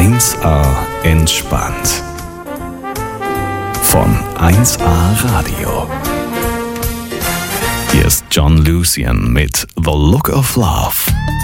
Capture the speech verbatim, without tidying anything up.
eins A entspannt. Von eins A Radio. Hier ist John Lucian mit The Look of Love.